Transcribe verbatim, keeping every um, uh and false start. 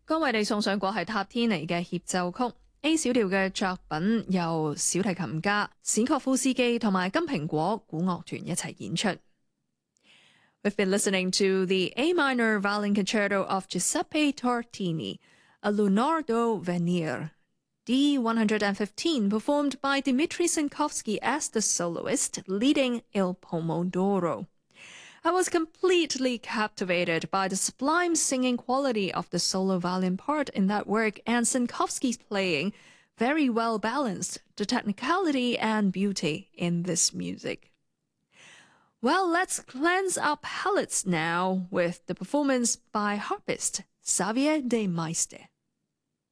剛為你送上過係塔天尼嘅協奏曲 A 小調嘅作品，由小提琴家史確夫斯基同埋金蘋果古樂團一齊演出。We've been listening to the A minor violin concerto of Giuseppe Tartini, a Leonardo Venere, D one hundred fifteen, performed by Dmitri Sankovsky as the soloist, leading Il Pomodoro. I was completely captivated by the sublime singing quality of the solo violin part in that work, and Sankovsky's playing, very well balanced the technicality and beauty in this music. Well, let's cleanse our palates now with the performance by harpist Xavier de Maistre.